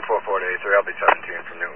244 to 83, I'll be 17 from New